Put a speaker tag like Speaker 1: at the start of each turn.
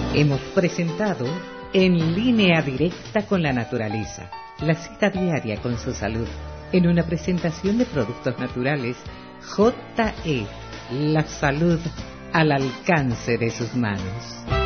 Speaker 1: Hemos presentado En línea directa con la naturaleza, la cita diaria con su salud, en una presentación de productos naturales JE, la salud al alcance de sus manos.